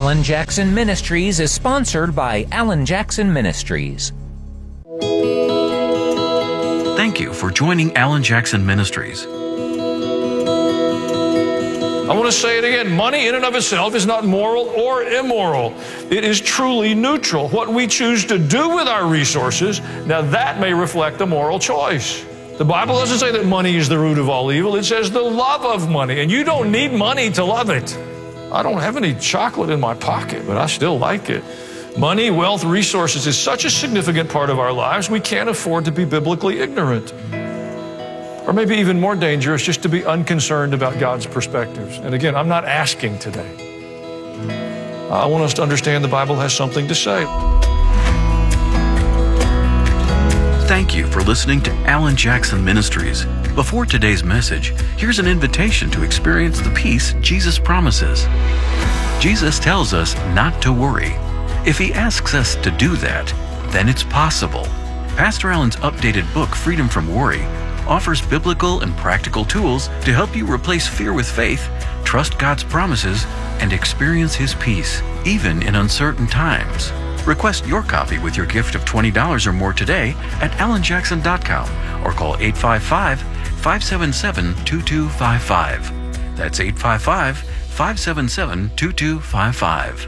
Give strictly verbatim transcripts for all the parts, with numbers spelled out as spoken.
Alan Jackson Ministries is sponsored by Alan Jackson Ministries. Thank you for joining Alan Jackson Ministries. I want to say it again. Money in and of itself is not moral or immoral. It is truly neutral. What we choose to do with our resources, now that may reflect a moral choice. The Bible doesn't say that money is the root of all evil. It says the love of money, and you don't need money to love it. I don't have any chocolate in my pocket, but I still like it. Money, wealth, resources is such a significant part of our lives, we can't afford to be biblically ignorant. Or maybe even more dangerous, just to be unconcerned about God's perspectives. And again, I'm not asking today. I want us to understand the Bible has something to say. Thank you for listening to Alan Jackson Ministries. Before today's message, here's an invitation to experience the peace Jesus promises. Jesus tells us not to worry. If He asks us to do that, then it's possible. Pastor Alan's updated book, Freedom from Worry, offers biblical and practical tools to help you replace fear with faith, trust God's promises, and experience His peace, even in uncertain times. Request your copy with your gift of twenty dollars or more today at alan jackson dot com or call eight five five, five seven seven, two two five five. That's eight five five, five seven seven, two two five five.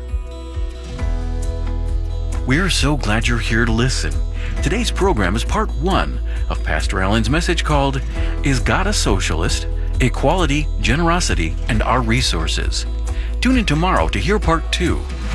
We're so glad you're here to listen. Today's program is part one of Pastor Alan's message called, Is God a Socialist? Equality, Generosity, and Our Resources. Tune in tomorrow to hear part two.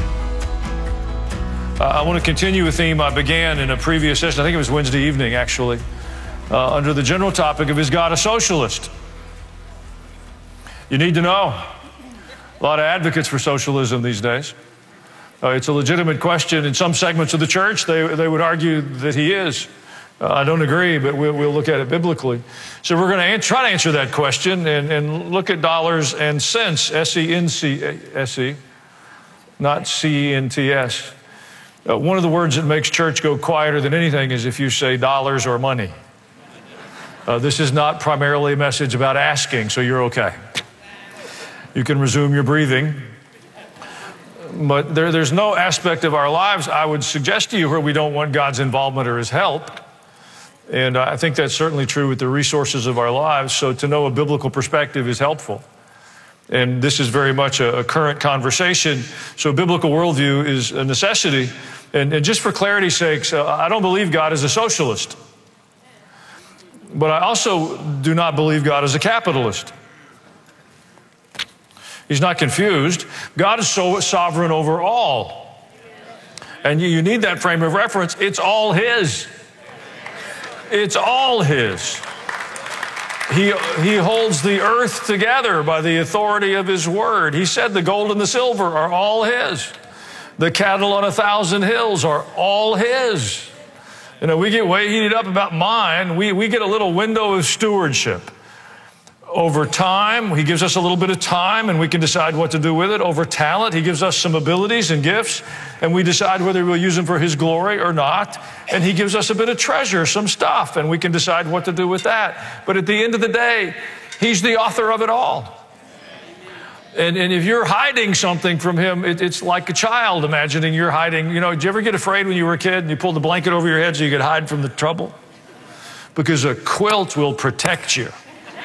Uh, I want to continue a theme I began in a previous session. I think it was Wednesday evening, actually, uh, under the general topic of, Is God a Socialist? You need to know. A lot of advocates for socialism these days. Uh, it's a legitimate question. In some segments of the church, they, they would argue that he is. Uh, I don't agree, but we'll, we'll look at it biblically. So we're going to try to answer that question and, and look at dollars and cents, S E N C S E, not C E N T S. Uh, one of the words that makes church go quieter than anything is if you say dollars or money. Uh, this is not primarily a message about asking, so you're okay. You can resume your breathing. But there, there's no aspect of our lives, I would suggest to you, where we don't want God's involvement or His help. And I think that's certainly true with the resources of our lives. So to know a biblical perspective is helpful. And this is very much a, a current conversation. So a biblical worldview is a necessity. And, and just for clarity's sake, uh, I don't believe God is a socialist. But I also do not believe God is a capitalist. He's not confused. God is so sovereign over all. And you, you need that frame of reference. It's all His. It's all His. He, he holds the earth together by the authority of His word. He said the gold and the silver are all His. The cattle on a thousand hills are all His. You know, we get way heated up about mine. We, we get a little window of stewardship. Over time, He gives us a little bit of time and we can decide what to do with it. Over talent, He gives us some abilities and gifts and we decide whether we'll use them for His glory or not. And He gives us a bit of treasure, some stuff, and we can decide what to do with that. But at the end of the day, He's the author of it all. And, and if you're hiding something from Him, it, it's like a child imagining you're hiding. You know, did you ever get afraid when you were a kid and you pulled the blanket over your head so you could hide from the trouble? Because a quilt will protect you.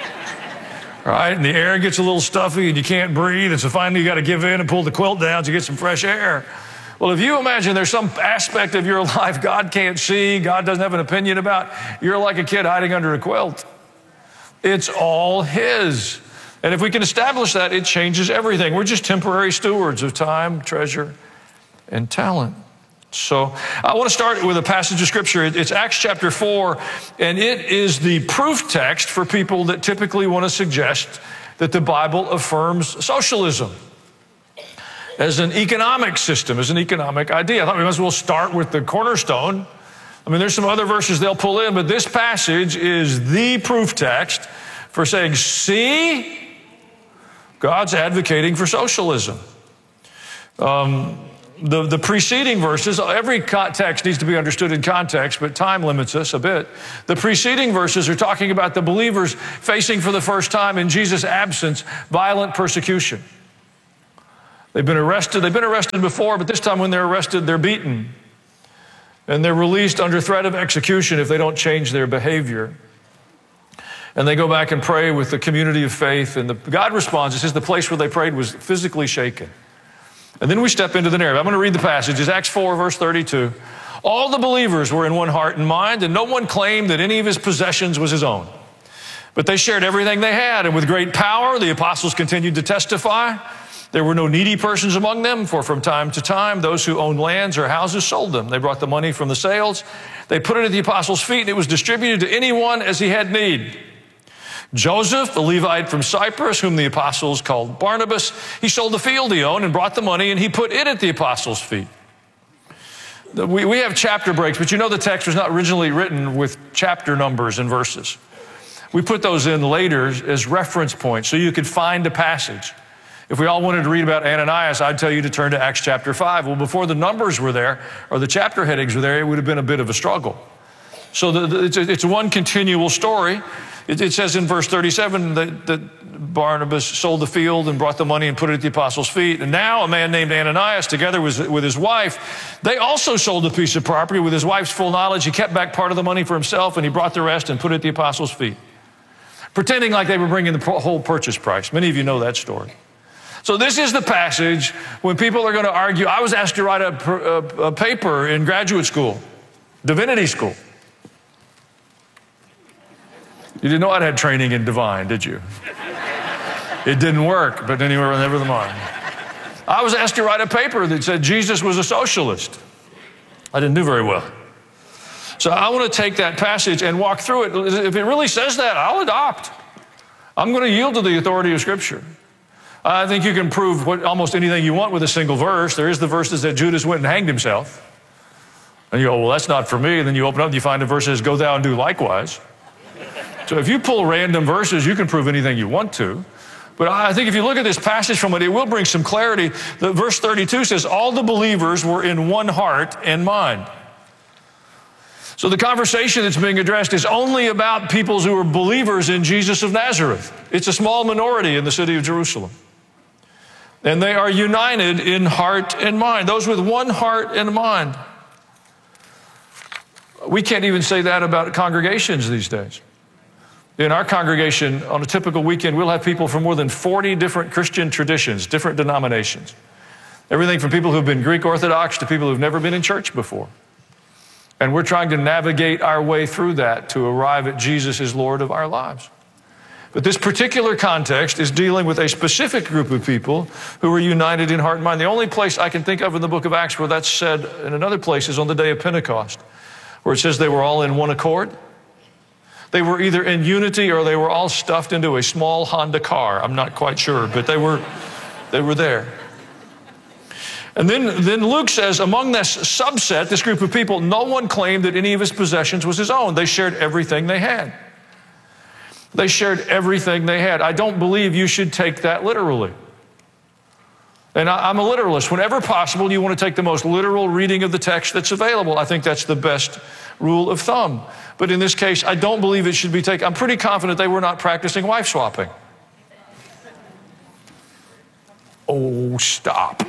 Right? And the air gets a little stuffy and you can't breathe. And so finally you got to give in and pull the quilt down to get some fresh air. Well, if you imagine there's some aspect of your life God can't see, God doesn't have an opinion about, you're like a kid hiding under a quilt. It's all His. And if we can establish that, it changes everything. We're just temporary stewards of time, treasure, and talent. So I want to start with a passage of Scripture. It's Acts chapter four, and it is the proof text for people that typically want to suggest that the Bible affirms socialism as an economic system, as an economic idea. I thought we might as well start with the cornerstone. I mean, there's some other verses they'll pull in, but this passage is the proof text for saying, see, God's advocating for socialism. Um, The, the preceding verses, every text needs to be understood in context, but time limits us a bit. The preceding verses are talking about the believers facing for the first time in Jesus' absence violent persecution. They've been arrested. They've been arrested before, but this time when they're arrested, they're beaten. And they're released under threat of execution if they don't change their behavior. And they go back and pray with the community of faith. And the, God responds. It says the place where they prayed was physically shaken. And then we step into the narrative. I'm going to read the passage. It's Acts four, verse thirty-two. All the believers were in one heart and mind, and no one claimed that any of his possessions was his own. But they shared everything they had, and with great power the apostles continued to testify. There were no needy persons among them, for from time to time those who owned lands or houses sold them. They brought the money from the sales. They put it at the apostles' feet, and it was distributed to anyone as he had need. Joseph, the Levite from Cyprus, whom the apostles called Barnabas, he sold the field he owned and brought the money, and he put it at the apostles' feet. We, we have chapter breaks, but you know the text was not originally written with chapter numbers and verses. We put those in later as reference points so you could find a passage. If we all wanted to read about Ananias, I'd tell you to turn to Acts chapter five. Well, before the numbers were there, or the chapter headings were there, it would have been a bit of a struggle. So the, the, it's, a, it's one continual story. It, it says in verse thirty-seven that, that Barnabas sold the field and brought the money and put it at the apostles' feet. And now a man named Ananias, together with, with his wife, they also sold a piece of property. With his wife's full knowledge, he kept back part of the money for himself, and he brought the rest and put it at the apostles' feet, pretending like they were bringing the whole purchase price. Many of you know that story. So this is the passage when people are going to argue. I was asked to write a, a, a paper in graduate school, divinity school. You didn't know I'd had training in divine, did you? It didn't work, but anyway, never mind. I was asked to write a paper that said Jesus was a socialist. I didn't do very well. So I want to take that passage and walk through it. If it really says that, I'll adopt. I'm going to yield to the authority of Scripture. I think you can prove what, almost anything you want with a single verse. There is the verses that Judas went and hanged himself. And you go, well, that's not for me. And then you open up and you find a verse that says, go thou and do likewise. So if you pull random verses, you can prove anything you want to. But I think if you look at this passage from it, it will bring some clarity. The verse thirty-two says, all the believers were in one heart and mind. So the conversation that's being addressed is only about people who are believers in Jesus of Nazareth. It's a small minority in the city of Jerusalem. And they are united in heart and mind. Those with one heart and mind. We can't even say that about congregations these days. In our congregation, on a typical weekend, we'll have people from more than forty different Christian traditions, different denominations. Everything from people who've been Greek Orthodox to people who've never been in church before. And we're trying to navigate our way through that to arrive at Jesus as Lord of our lives. But this particular context is dealing with a specific group of people who are united in heart and mind. The only place I can think of in the book of Acts where that's said in another place is on the day of Pentecost, where it says they were all in one accord. They were either in unity or they were all stuffed into a small Honda car. I'm not quite sure, but they were, they were there. And then, then Luke says, among this subset, this group of people, no one claimed that any of his possessions was his own. They shared everything they had. They shared everything they had. I don't believe you should take that literally. And I, I'm a literalist. Whenever possible, you want to take the most literal reading of the text that's available. I think that's the best rule of thumb. But in this case, I don't believe it should be taken. I'm pretty confident they were not practicing wife swapping. Oh, stop.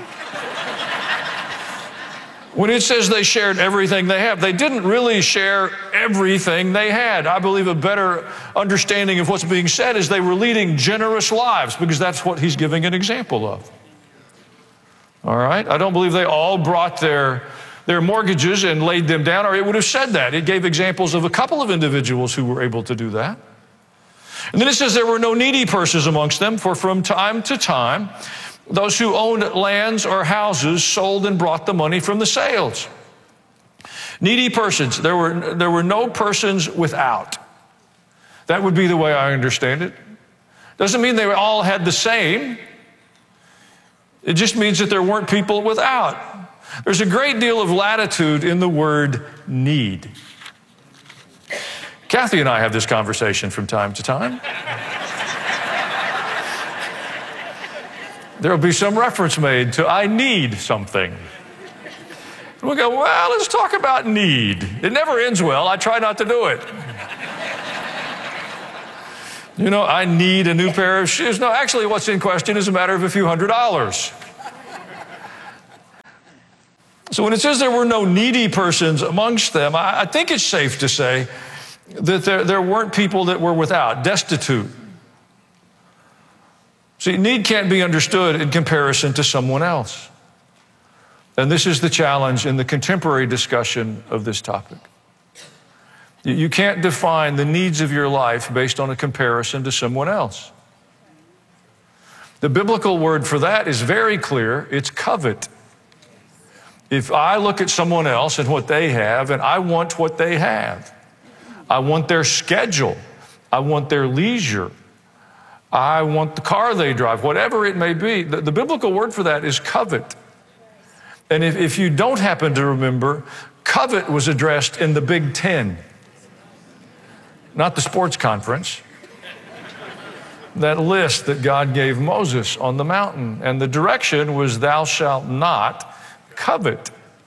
When it says they shared everything they have, they didn't really share everything they had. I believe a better understanding of what's being said is they were leading generous lives, because that's what he's giving an example of. All right? I don't believe they all brought their, their mortgages and laid them down, or it would have said that. It gave examples of a couple of individuals who were able to do that. And then it says there were no needy persons amongst them, for from time to time, those who owned lands or houses sold and brought the money from the sales. Needy persons. There were, there were no persons without. That would be the way I understand it. Doesn't mean they all had the same. It just means that there weren't people without. There's a great deal of latitude in the word need. Kathy and I have this conversation from time to time. There'll be some reference made to, I need something. And we'll go, well, let's talk about need. It never ends well. I try not to do it. You know, I need a new pair of shoes. No, actually, what's in question is a matter of a few hundred dollars. So when it says there were no needy persons amongst them, I, I think it's safe to say that there, there weren't people that were without, destitute. See, need can't be understood in comparison to someone else. And this is the challenge in the contemporary discussion of this topic. You can't define the needs of your life based on a comparison to someone else. The biblical word for that is very clear. It's covet. If I look at someone else and what they have, and I want what they have, I want their schedule, I want their leisure, I want the car they drive, whatever it may be, the, the biblical word for that is covet. And if, if you don't happen to remember, covet was addressed in the Big Ten, not the sports conference. That list that God gave Moses on the mountain. And the direction was, thou shalt not covet.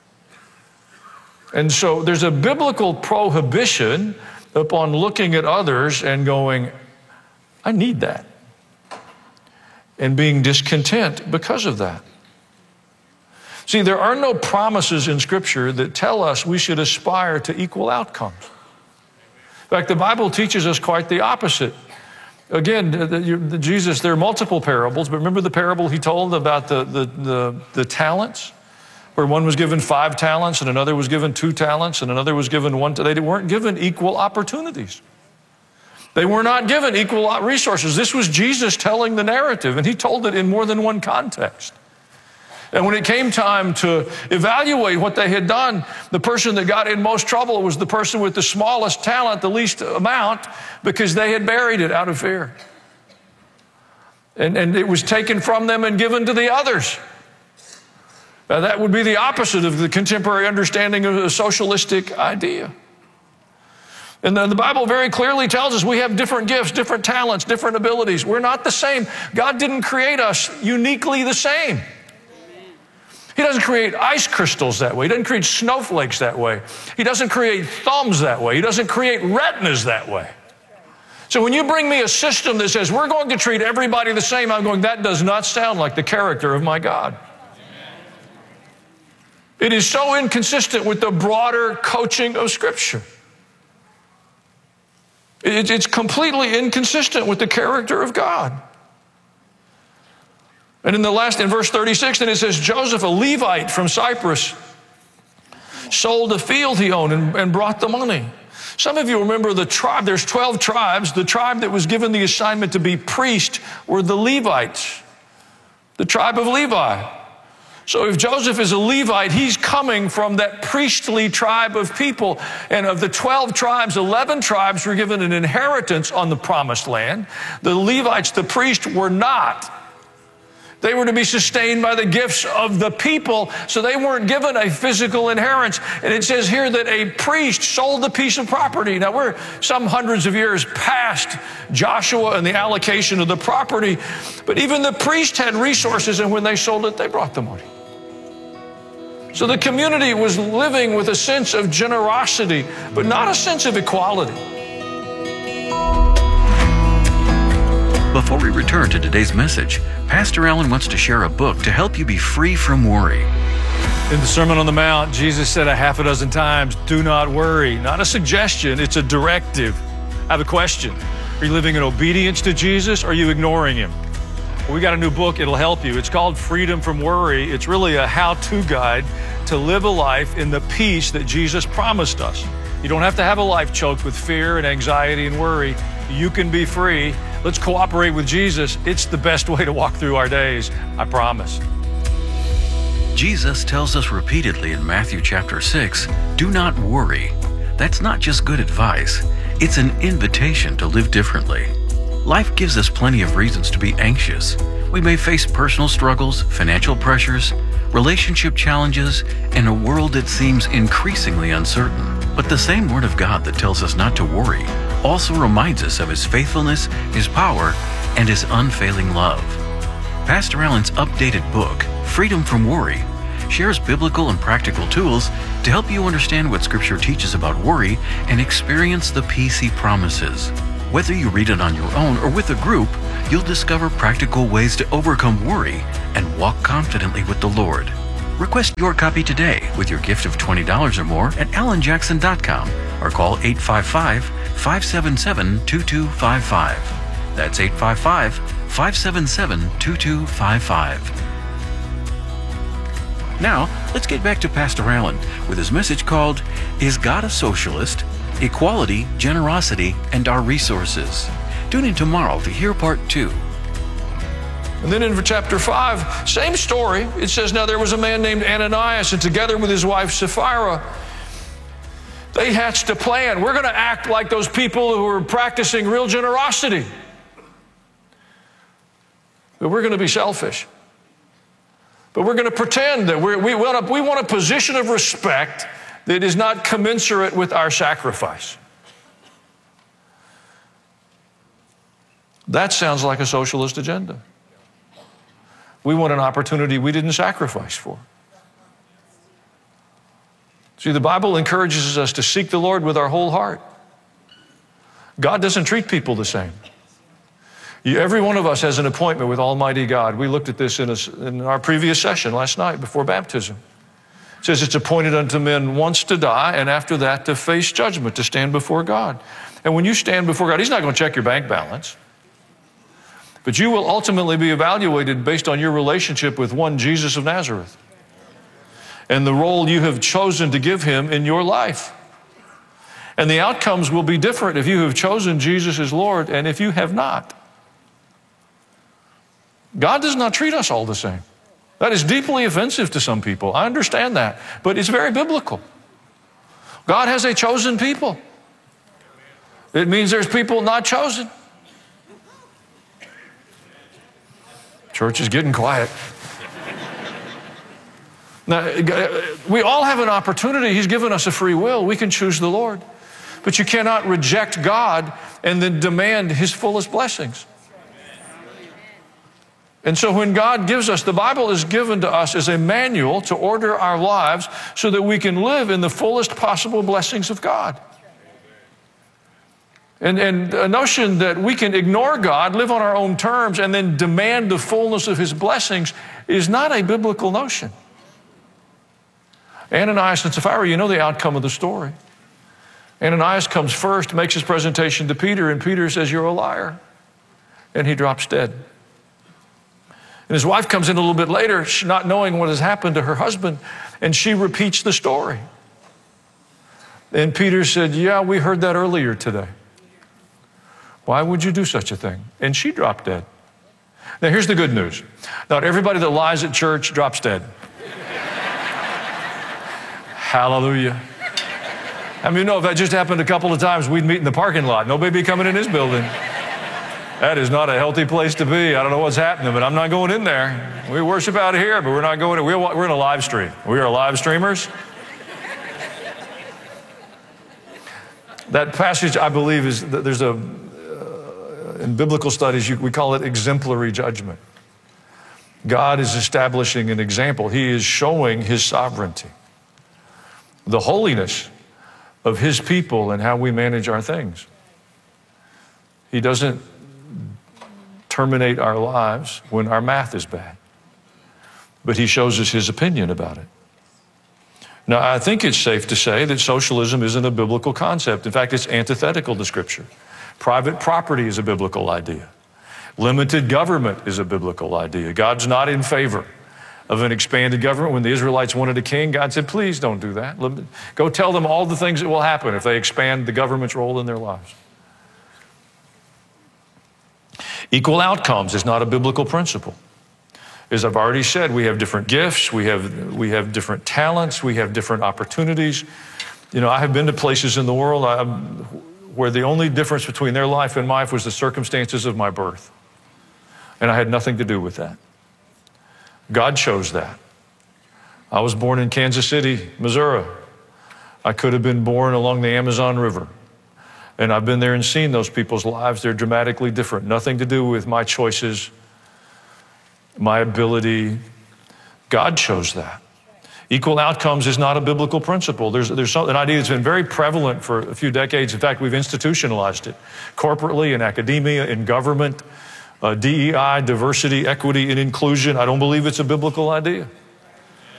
And so there's a biblical prohibition upon looking at others and going, I need that, and being discontent because of that. See, there are no promises in Scripture that tell us we should aspire to equal outcomes. In fact, the Bible teaches us quite the opposite. Again, the, the, Jesus, there are multiple parables, but remember the parable he told about the, the, the, the talents? Where one was given five talents and another was given two talents and another was given one. They weren't given equal opportunities. They were not given equal resources. This was Jesus telling the narrative, and he told it in more than one context. And when it came time to evaluate what they had done, the person that got in most trouble was the person with the smallest talent, the least amount, because they had buried it out of fear. And, and it was taken from them and given to the others. Now, that would be the opposite of the contemporary understanding of a socialistic idea. And the, the Bible very clearly tells us we have different gifts, different talents, different abilities. We're not the same. God didn't create us uniquely the same. He doesn't create ice crystals that way. He doesn't create snowflakes that way. He doesn't create thumbs that way. He doesn't create retinas that way. So when you bring me a system that says we're going to treat everybody the same, I'm going, that does not sound like the character of my God. It is so inconsistent with the broader coaching of Scripture. It's completely inconsistent with the character of God. And in the last, in verse thirty-six, then it says, Joseph, a Levite from Cyprus, sold a field he owned and, and brought the money. Some of you remember the tribe, there's twelve tribes. The tribe that was given the assignment to be priest were the Levites, the tribe of Levi. So if Joseph is a Levite, he's coming from that priestly tribe of people. And of the twelve tribes, eleven tribes were given an inheritance on the promised land. The Levites, the priests, were not. They were to be sustained by the gifts of the people, so they weren't given a physical inheritance. And it says here that a priest sold a piece of property. Now, we're some hundreds of years past Joshua and the allocation of the property, but even the priest had resources, and when they sold it, they brought the money. So the community was living with a sense of generosity, but not a sense of equality. Before we return to today's message, Pastor Allen wants to share a book to help you be free from worry. In the Sermon on the Mount, Jesus said a half a dozen times, do not worry. Not a suggestion, it's a directive. I have a question. Are you living in obedience to Jesus, or are you ignoring him? Well, we got a new book, it'll help you. It's called Freedom from Worry. It's really a how-to guide to live a life in the peace that Jesus promised us. You don't have to have a life choked with fear and anxiety and worry. You can be free. Let's cooperate with Jesus. It's the best way to walk through our days, I promise. Jesus tells us repeatedly in Matthew chapter six, do not worry. That's not just good advice. It's an invitation to live differently. Life gives us plenty of reasons to be anxious. We may face personal struggles, financial pressures, relationship challenges, and a world that seems increasingly uncertain. But the same Word of God that tells us not to worry also reminds us of His faithfulness, His power, and His unfailing love. Pastor Allen's updated book, Freedom from Worry, shares biblical and practical tools to help you understand what Scripture teaches about worry and experience the peace He promises. Whether you read it on your own or with a group, you'll discover practical ways to overcome worry and walk confidently with the Lord. Request your copy today with your gift of twenty dollars or more at alan jackson dot com or call eight five five, five seven seven, two two five five. That's eight five five, five seven seven, two two five five. Now, let's get back to Pastor Allen with his message called, Is God a Socialist? Equality, Generosity, and Our Resources. Tune in tomorrow to hear part two. And then in chapter five, same story. It says, now there was a man named Ananias, and together with his wife Sapphira, they hatched a plan. We're going to act like those people who are practicing real generosity. But we're going to be selfish. But we're going to pretend that we're, we, want a, we want a position of respect that is not commensurate with our sacrifice. That sounds like a socialist agenda. We want an opportunity we didn't sacrifice for. See, the Bible encourages us to seek the Lord with our whole heart. God doesn't treat people the same. You, every one of us has an appointment with Almighty God. We looked at this in, a, in our previous session last night before baptism. It says it's appointed unto men once to die, and after that to face judgment, to stand before God. And when you stand before God, He's not going to check your bank balance. But you will ultimately be evaluated based on your relationship with one Jesus of Nazareth and the role you have chosen to give Him in your life. And the outcomes will be different if you have chosen Jesus as Lord and if you have not. God does not treat us all the same. That is deeply offensive to some people. I understand that, but it's very biblical. God has a chosen people. It means there's people not chosen. Church is getting quiet. Now, we all have an opportunity. He's given us a free will. We can choose the Lord. But you cannot reject God and then demand His fullest blessings. And so when God gives us, the Bible is given to us as a manual to order our lives so that we can live in the fullest possible blessings of God. And, and a notion that we can ignore God, live on our own terms, and then demand the fullness of His blessings is not a biblical notion. Ananias and Sapphira, you know the outcome of the story. Ananias comes first, makes his presentation to Peter, and Peter says, "You're a liar." And he drops dead. And his wife comes in a little bit later, not knowing what has happened to her husband, and she repeats the story. And Peter said, "Yeah, we heard that earlier today. Why would you do such a thing?" And she dropped dead. Now here's the good news. Not everybody that lies at church drops dead. Hallelujah. I mean, no, if that just happened a couple of times, we'd meet in the parking lot. Nobody be coming in this building. That is not a healthy place to be. I don't know what's happening, but I'm not going in there. We worship out here, but we're not going in. We're, we're in a live stream. We are live streamers. That passage, I believe, is there's a, uh, in biblical studies, you, we call it exemplary judgment. God is establishing an example. He is showing His sovereignty, the holiness of His people and how we manage our things. He doesn't terminate our lives when our math is bad, but He shows us His opinion about it. Now, I think it's safe to say that socialism isn't a biblical concept. In fact, it's antithetical to Scripture. Private property is a biblical idea. Limited government is a biblical idea. God's not in favor of an expanded government. When the Israelites wanted a king, God said, "Please don't do that. Go tell them all the things that will happen if they expand the government's role in their lives." Equal outcomes is not a biblical principle. As I've already said, we have different gifts, we have, we have different talents, we have different opportunities. You know, I have been to places in the world I, where the only difference between their life and mine was the circumstances of my birth. And I had nothing to do with that. God chose that. I was born in Kansas City, Missouri. I could have been born along the Amazon River. And I've been there and seen those people's lives. They're dramatically different. Nothing to do with my choices, my ability. God chose that. Equal outcomes is not a biblical principle. There's, there's some, an idea that's been very prevalent for a few decades. In fact, we've institutionalized it corporately, in academia, in government, uh, D E I, diversity, equity, and inclusion. I don't believe it's a biblical idea.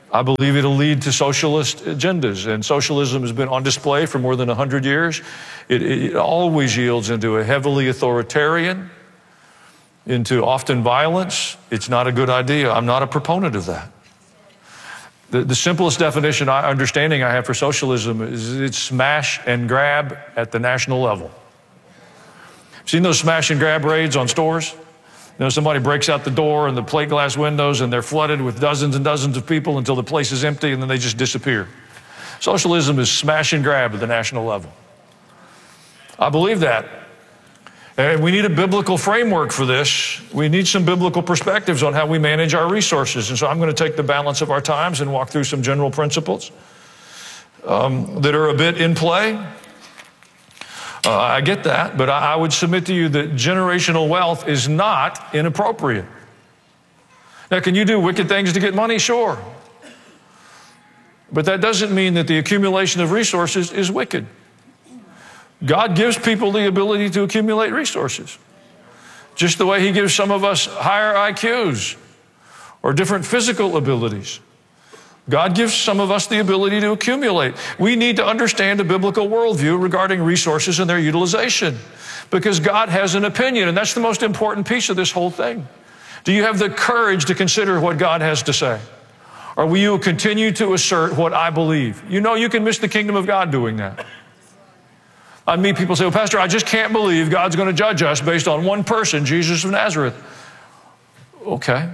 I believe it'll lead to socialist agendas, and socialism has been on display for more than one hundred years. It, it always yields into a heavily authoritarian, into often violence. It's not a good idea. I'm not a proponent of that. The, the simplest definition, I, understanding I have for socialism is it's smash and grab at the national level. Seen those smash and grab raids on stores? You know, somebody breaks out the door and the plate glass windows and they're flooded with dozens and dozens of people until the place is empty and then they just disappear. Socialism is smash and grab at the national level. I believe that. And we need a biblical framework for this. We need some biblical perspectives on how we manage our resources. And so I'm going to take the balance of our times and walk through some general principles um, that are a bit in play. Uh, I get that, but I, I would submit to you that generational wealth is not inappropriate. Now, can you do wicked things to get money? Sure. But that doesn't mean that the accumulation of resources is wicked. God gives people the ability to accumulate resources, just the way He gives some of us higher I Qs or different physical abilities. God gives some of us the ability to accumulate. We need to understand a biblical worldview regarding resources and their utilization, because God has an opinion, and that's the most important piece of this whole thing. Do you have the courage to consider what God has to say? Or will you continue to assert what I believe? You know you can miss the kingdom of God doing that. I meet people say, well, Pastor, I just can't believe God's going to judge us based on one person, Jesus of Nazareth. Okay.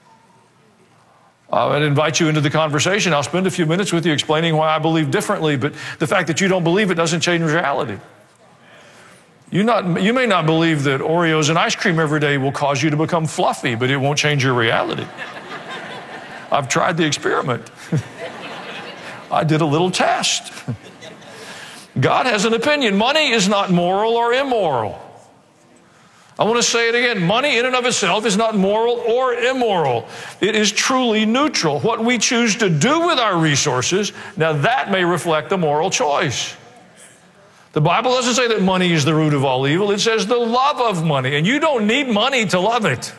I would invite you into the conversation. I'll spend a few minutes with you explaining why I believe differently, but the fact that you don't believe it doesn't change reality. You, not, you may not believe that Oreos and ice cream every day will cause you to become fluffy, but it won't change your reality. I've tried the experiment. I did a little test. God has an opinion. Money is not moral or immoral. I want to say it again. Money in and of itself is not moral or immoral. It is truly neutral. What we choose to do with our resources, now that may reflect a moral choice. The Bible doesn't say that money is the root of all evil. It says the love of money, and you don't need money to love it.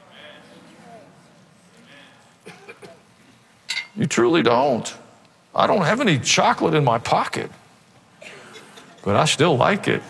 You truly don't. I don't have any chocolate in my pocket, but I still like it.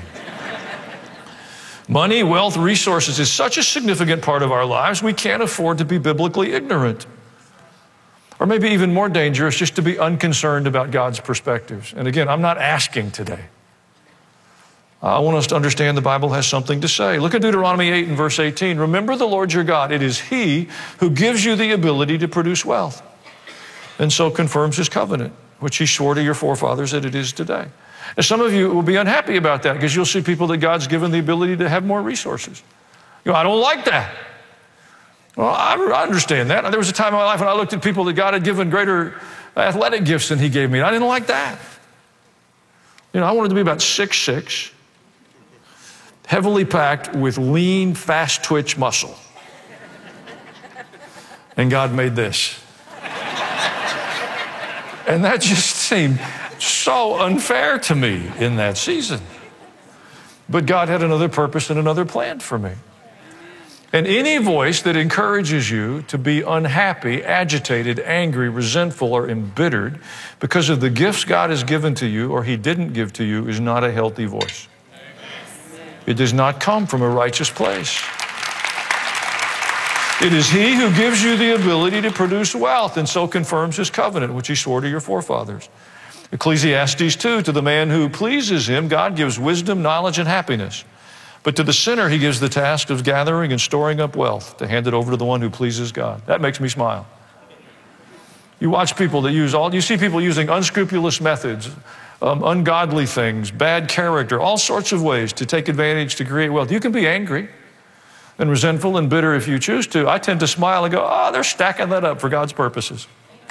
Money, wealth, resources is such a significant part of our lives, we can't afford to be biblically ignorant. Or maybe even more dangerous, just to be unconcerned about God's perspectives. And again, I'm not asking today. I want us to understand the Bible has something to say. Look at Deuteronomy eight and verse eighteen. Remember the Lord your God. It is He who gives you the ability to produce wealth, and so confirms His covenant, which He swore to your forefathers that it is today. Now, some of you will be unhappy about that because you'll see people that God's given the ability to have more resources. You know, I don't like that. Well, I, I understand that. There was a time in my life when I looked at people that God had given greater athletic gifts than He gave me, and I didn't like that. You know, I wanted to be about six foot six, heavily packed with lean, fast twitch muscle. And God made this. And that just seemed so unfair to me in that season. But God had another purpose and another plan for me. And any voice that encourages you to be unhappy, agitated, angry, resentful, or embittered because of the gifts God has given to you or He didn't give to you is not a healthy voice. It does not come from a righteous place. It is He who gives you the ability to produce wealth and so confirms His covenant, which He swore to your forefathers. Ecclesiastes two, to the man who pleases Him, God gives wisdom, knowledge, and happiness. But to the sinner, He gives the task of gathering and storing up wealth to hand it over to the one who pleases God. That makes me smile. You watch people that use all, you see people using unscrupulous methods, um, ungodly things, bad character, all sorts of ways to take advantage to create wealth. You can be angry and resentful and bitter if you choose to. I tend to smile and go, oh, they're stacking that up for God's purposes.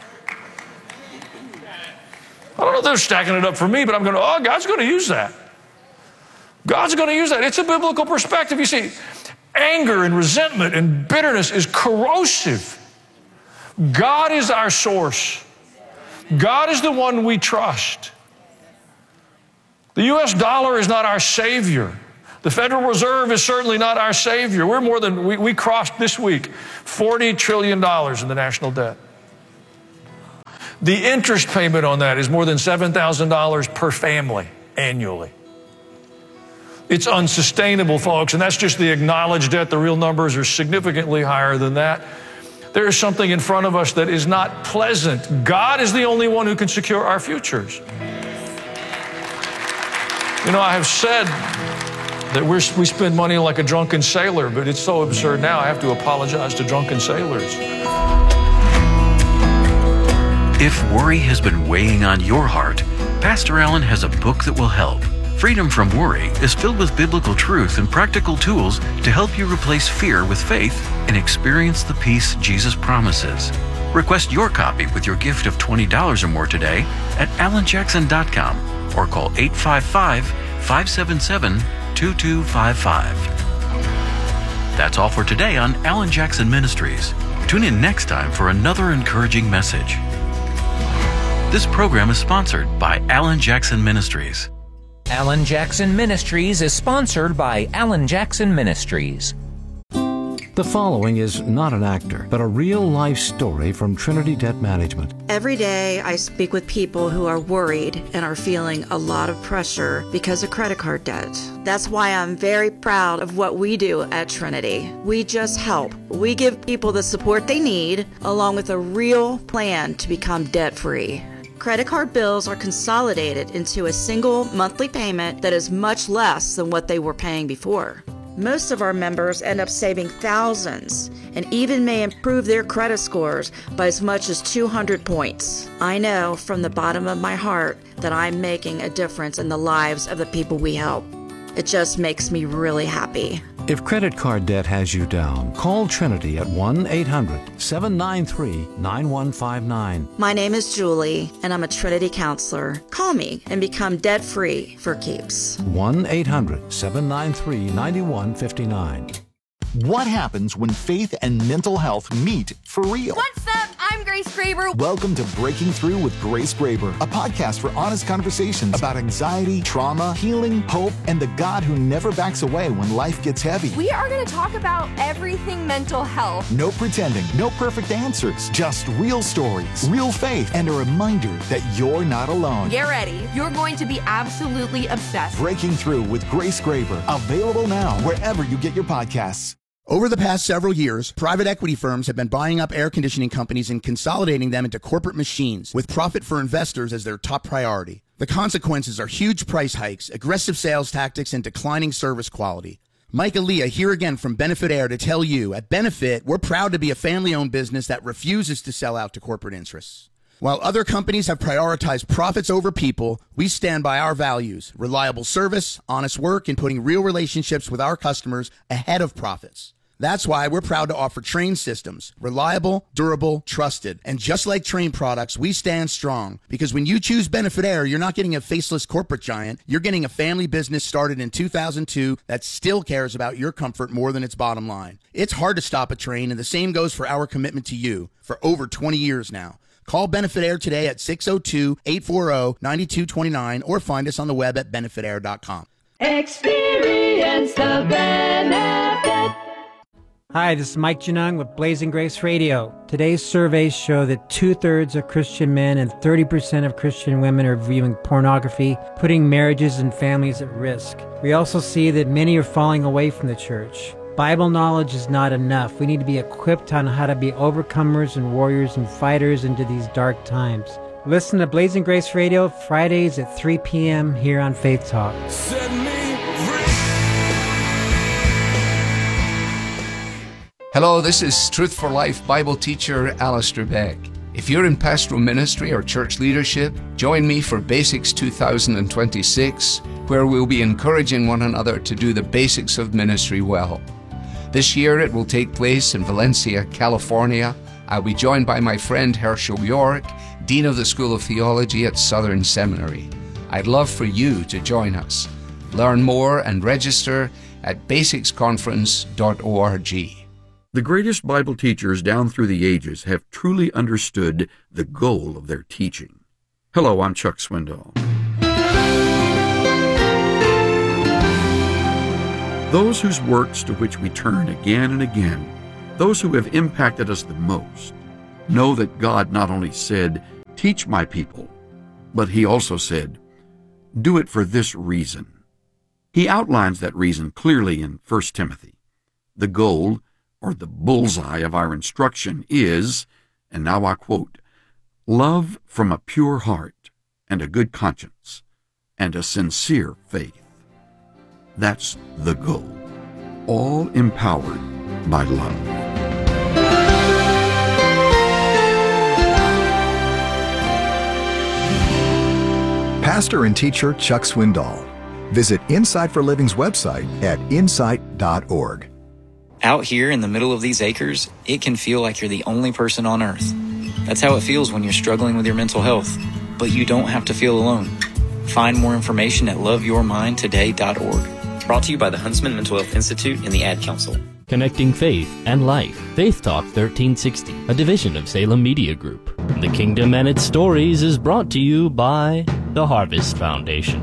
I don't know if they're stacking it up for me, but I'm going to, oh, God's going to use that. God's going to use that. It's a biblical perspective. You see, anger and resentment and bitterness is corrosive. God is our source. God is the one we trust. The U S dollar is not our savior. The Federal Reserve is certainly not our savior. We're more than, we, we crossed this week forty trillion dollars in the national debt. The interest payment on that is more than seven thousand dollars per family annually. It's unsustainable, folks, and that's just the acknowledged debt. The real numbers are significantly higher than that. There is something in front of us that is not pleasant. God is the only one who can secure our futures. You know, I have said that we're, we spend money like a drunken sailor, but it's so absurd now I have to apologize to drunken sailors. If worry has been weighing on your heart, Pastor Allen has a book that will help. Freedom from Worry is filled with biblical truth and practical tools to help you replace fear with faith and experience the peace Jesus promises. Request your copy with your gift of twenty dollars or more today at alan jackson dot com or call eight five five, five seven seven, two two five five. That's all for today on Alan Jackson Ministries. Tune in next time for another encouraging message. This program is sponsored by Alan Jackson Ministries. Alan Jackson Ministries is sponsored by Alan Jackson Ministries. The following is not an actor, but a real-life story from Trinity Debt Management. Every day I speak with people who are worried and are feeling a lot of pressure because of credit card debt. That's why I'm very proud of what we do at Trinity. We just help. We give people the support they need, along with a real plan to become debt-free. Credit card bills are consolidated into a single monthly payment that is much less than what they were paying before. Most of our members end up saving thousands and even may improve their credit scores by as much as two hundred points. I know from the bottom of my heart that I'm making a difference in the lives of the people we help. It just makes me really happy. If credit card debt has you down, call Trinity at one eight hundred, seven nine three, nine one five nine. My name is Julie, and I'm a Trinity counselor. Call me and become debt-free for keeps. one eight hundred, seven nine three, nine one five nine. What happens when faith and mental health meet for real? What's up? I'm Grace Graber. Welcome to Breaking Through with Grace Graber, a podcast for honest conversations about anxiety, trauma, healing, hope, and the God who never backs away when life gets heavy. We are going to talk about everything mental health. No pretending, no perfect answers, just real stories, real faith, and a reminder that you're not alone. Get ready. You're going to be absolutely obsessed. Breaking Through with Grace Graber, available now wherever you get your podcasts. Over the past several years, private equity firms have been buying up air conditioning companies and consolidating them into corporate machines, with profit for investors as their top priority. The consequences are huge price hikes, aggressive sales tactics, and declining service quality. Mike Aaliyah here again from Benefit Air to tell you, at Benefit, we're proud to be a family-owned business that refuses to sell out to corporate interests. While other companies have prioritized profits over people, we stand by our values: reliable service, honest work, and putting real relationships with our customers ahead of profits. That's why we're proud to offer Trane systems, reliable, durable, trusted. And just like Trane products, we stand strong, because when you choose Benefit Air, you're not getting a faceless corporate giant. You're getting a family business started in two thousand two that still cares about your comfort more than its bottom line. It's hard to stop a Trane, and the same goes for our commitment to you for over twenty years now. Call Benefit Air today at six oh two, eight four oh, nine two two nine or find us on the web at benefit air dot com. Experience the benefit. Hi, this is Mike Janung with Blazing Grace Radio. Today's surveys show that two-thirds of Christian men and thirty percent of Christian women are viewing pornography, putting marriages and families at risk. We also see that many are falling away from the church. Bible knowledge is not enough. We need to be equipped on how to be overcomers and warriors and fighters into these dark times. Listen to Blazing Grace Radio Fridays at three p.m. here on Faith Talk. Set me free. Hello, this is Truth for Life Bible teacher Alistair Beck. If you're in pastoral ministry or church leadership, join me for Basics two thousand twenty-six, where we'll be encouraging one another to do the basics of ministry well. This year it will take place in Valencia, California. I'll be joined by my friend Herschel York, Dean of the School of Theology at Southern Seminary. I'd love for you to join us. Learn more and register at basics conference dot org. The greatest Bible teachers down through the ages have truly understood the goal of their teaching. Hello, I'm Chuck Swindoll. Those whose works to which we turn again and again, those who have impacted us the most, know that God not only said, "Teach my people." But he also said, "Do it for this reason." He outlines that reason clearly in First Timothy. The goal, or the bullseye of our instruction is, and now I quote, "Love from a pure heart and a good conscience and a sincere faith." That's the goal, all empowered by love. Pastor and teacher Chuck Swindoll. Visit Insight for Living's website at insight dot org. Out here in the middle of these acres, it can feel like you're the only person on earth. That's how it feels when you're struggling with your mental health. But you don't have to feel alone. Find more information at love your mind today dot org. Brought to you by the Huntsman Mental Health Institute and the Ad Council. Connecting faith and life. Faith Talk thirteen sixty, a division of Salem Media Group. The Kingdom and its Stories is brought to you by the Harvest Foundation.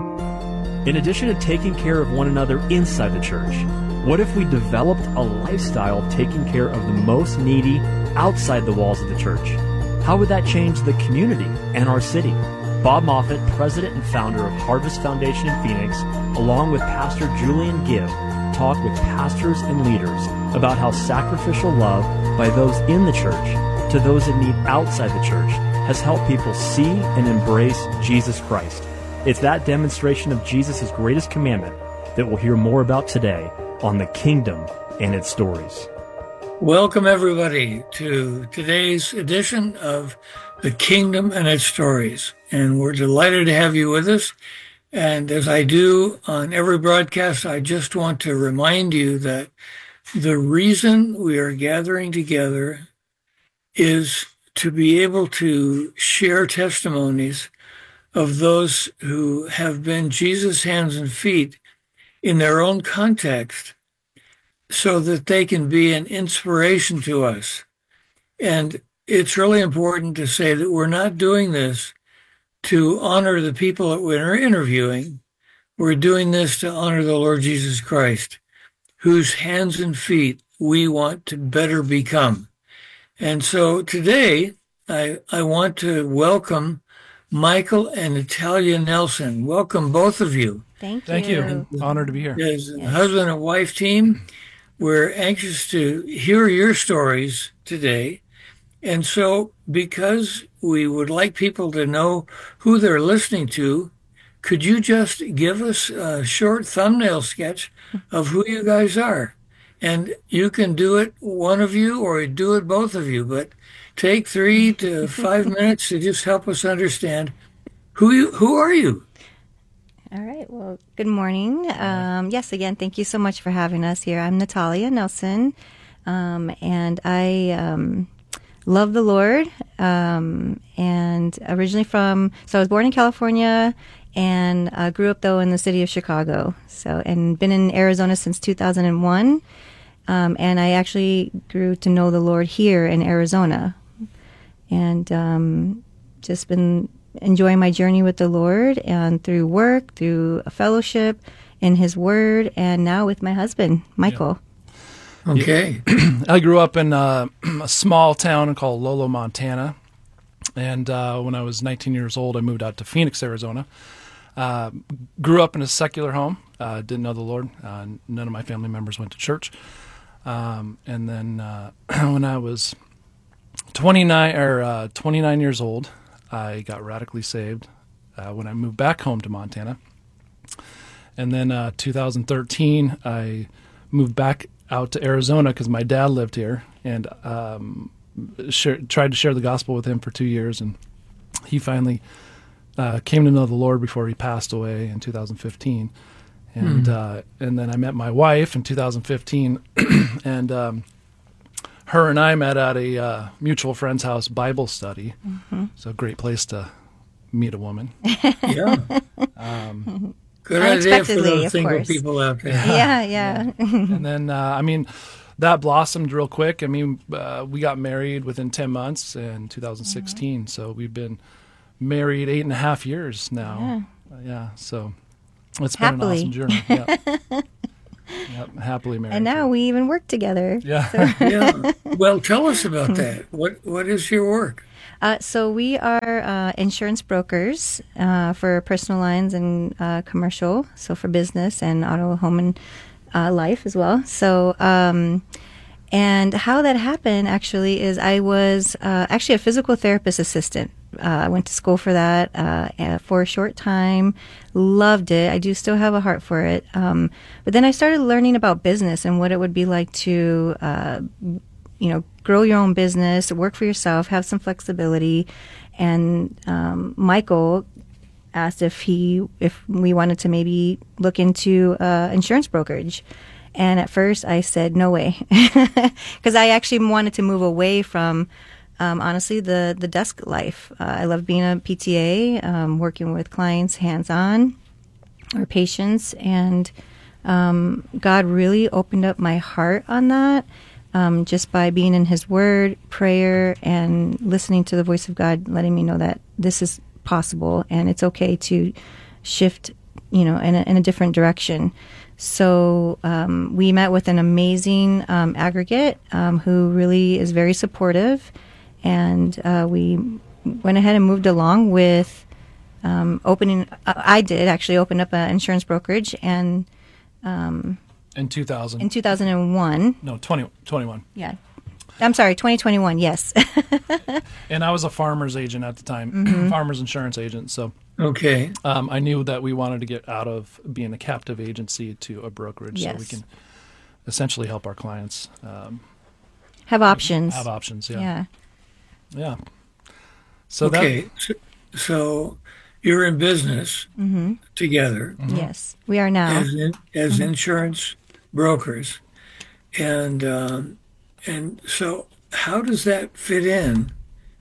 In addition to taking care of one another inside the church, what if we developed a lifestyle of taking care of the most needy outside the walls of the church? How would that change the community and our city? Bob Moffett, president and founder of Harvest Foundation in Phoenix, along with Pastor Julian Gibb, talk with pastors and leaders about how sacrificial love by those in the church to those in need outside the church has helped people see and embrace Jesus Christ. It's that demonstration of Jesus' greatest commandment that we'll hear more about today on The Kingdom and its Stories. Welcome, everybody, to today's edition of The Kingdom and its Stories. And we're delighted to have you with us. And as I do on every broadcast, I just want to remind you that the reason we are gathering together is to be able to share testimonies of those who have been Jesus' hands and feet in their own context so that they can be an inspiration to us. And it's really important to say that we're not doing this to honor the people that we're interviewing. We're doing this to honor the Lord Jesus Christ, whose hands and feet we want to better become. And so today, I, I want to welcome Michael and Natalia Nelson. Welcome, both of you. Thank you. Thank you. Honored to be here. As a husband and wife team, we're anxious to hear your stories today. And so, because we would like people to know who they're listening to, could you just give us a short thumbnail sketch of who you guys are? And you can do it, one of you, or do it both of you, but take three to five minutes to just help us understand who you, who are you? All right. Well, good morning. Um, yes, again, thank you so much for having us here. I'm Natalia Nelson, um, and I um, love the Lord, um, and originally from, so I was born in California, and uh, grew up, though, in the city of Chicago, so, and been in Arizona since two thousand one, um, and I actually grew to know the Lord here in Arizona, and um, just been enjoying my journey with the Lord, and through work, through a fellowship in His Word, and now with my husband, Michael. Yeah. Okay. I grew up in uh, a small town called Lolo, Montana, and uh, when I was nineteen years old, I moved out to Phoenix, Arizona. Uh, grew up in a secular home, uh, didn't know the Lord. Uh, none of my family members went to church. Um, and then uh, when I was twenty-nine or uh, twenty-nine years old, I got radically saved uh, when I moved back home to Montana. And then uh, two thousand thirteen, I moved back out to Arizona because my dad lived here, and um, share, tried to share the gospel with him for two years. And he finally uh, came to know the Lord before he passed away in two thousand fifteen. And Hmm. uh, and then I met my wife in two thousand fifteen, and um, her and I met at a uh, mutual friend's house Bible study. Mm-hmm. So a great place to meet a woman. Yeah. Um, Good idea for Unexpectedly, those of single course. people out there. Yeah, yeah. and then, uh, I mean, that blossomed real quick. I mean, uh, we got married within ten months in two thousand sixteen. So we've been married eight and a half years now. Yeah. Uh, yeah so it's been Happily. an awesome journey. Yeah. Yep, happily married. And now we even work together. Yeah. So- Yeah. Well, tell us about that. What What is your work? Uh, so we are uh, insurance brokers uh, for personal lines and uh, commercial, so for business and auto, home, and uh, life as well. So, um, and how that happened actually is I was uh, actually a physical therapist assistant. Uh, I went to school for that uh, for a short time. Loved it. I do still have a heart for it. Um, but then I started learning about business and what it would be like to, uh, you know, grow your own business, work for yourself, have some flexibility. And um, Michael asked if he, if we wanted to maybe look into uh, insurance brokerage. And at first I said, no way, because I actually wanted to move away from Um, honestly, the, the desk life. Uh, I love being a P T A, um, working with clients hands-on or patients, and um, God really opened up my heart on that um, just by being in His Word, prayer, and listening to the voice of God, letting me know that this is possible and it's okay to shift, you know, in a, in a different direction. So um, we met with an amazing um, aggregate um, who really is very supportive. And uh, we went ahead and moved along with um, opening. Uh, I did actually open up an insurance brokerage, and um, in two thousand, in two thousand one. No, twenty twenty-one. Yeah, I'm sorry, twenty twenty-one. Yes. And I was a farmer's agent at the time, Mm-hmm. farmer's insurance agent. So okay, um, I knew that we wanted to get out of being a captive agency to a brokerage, Yes. so we can essentially help our clients um, have options. Have options. Yeah. Yeah. Yeah. So okay, that, so, so you're in business Mm-hmm. together. Yes, we are now. As, in, as Mhm. insurance brokers. And um, and so how does that fit in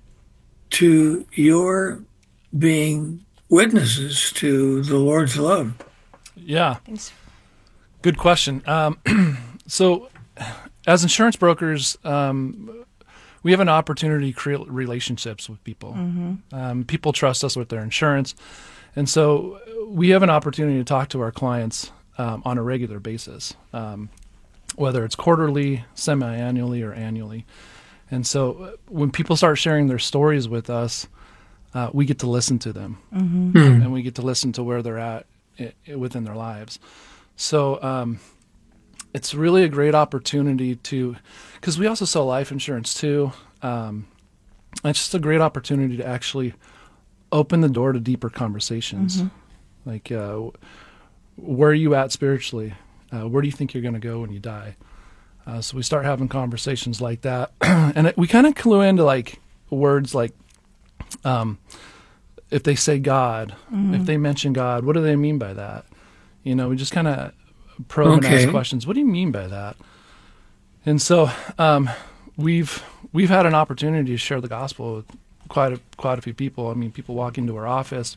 to your being witnesses to the Lord's love? yeah. Good question. Um, so as insurance brokers, um, we have an opportunity to create relationships with people. Mm-hmm. Um, people trust us with their insurance. And so we have an opportunity to talk to our clients um, on a regular basis, um, whether it's quarterly, semi-annually, or annually. And so when people start sharing their stories with us, uh, we get to listen to them. Mm-hmm. Hmm. And we get to listen to where they're at i- i- within their lives. So um, it's really a great opportunity to, because we also sell life insurance too. Um, it's just a great opportunity to actually open the door to deeper conversations. Mm-hmm. Like, uh, where are you at spiritually? Uh, where do you think you're going to go when you die? Uh, so we start having conversations like that. And it, we kind of clue into like words like, um, if they say God, Mhm. if they mention God, what do they mean by that? You know, we just kind of probe and Okay. ask questions. What do you mean by that? And so um, we've we've had an opportunity to share the gospel with quite a quite a few people. I mean, people walk into our office,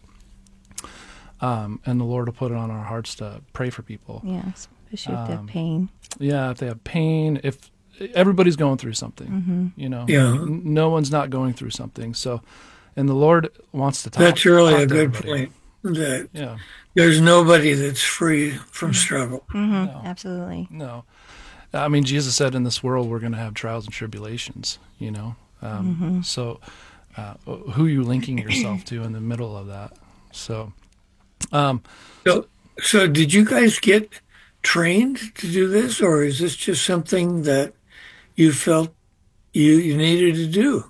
um, and the Lord will put it on our hearts to pray for people. Yeah, especially if they have Um, pain. Yeah, if they have pain, if everybody's going through something, Mhm. you know, Yeah. N- no one's not going through something. So, and the Lord wants to talk. That's really talk a to good everybody. point. That Yeah. there's nobody that's free from struggle. Mm-hmm. Absolutely. No. I mean, Jesus said in this world we're going to have trials and tribulations, you know. Um, Mhm. So uh, who are you linking yourself to in the middle of that? So, um, So, so did you guys get trained to do this, or is this just something that you felt you, you needed to do?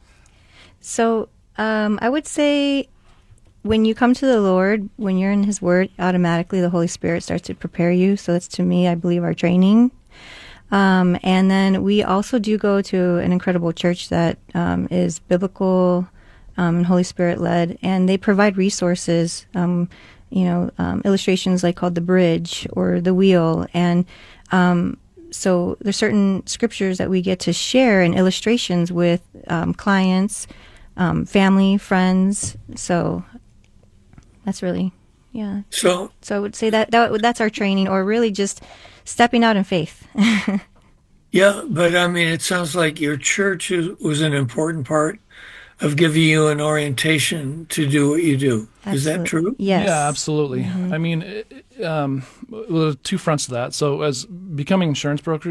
So um, I would say when you come to the Lord, when you're in His Word, automatically the Holy Spirit starts to prepare you. So that's, to me, I believe, our training. Um, and then we also do go to an incredible church that um, is biblical um, and Holy Spirit led, and they provide resources, um, you know, um, illustrations like called the bridge or the wheel. And um, so there's certain scriptures that we get to share and illustrations with um, clients, um, family, friends. So that's really, yeah. So, so I would say that, that that's our training, or really just stepping out in faith. Yeah, but I mean, it sounds like your church is, was an important part of giving you an orientation to do what you do. Is that Absolutely. true? Yes. Yeah, absolutely. Mhm. I mean, it- um, well, there's two fronts to that. So as becoming insurance brokers,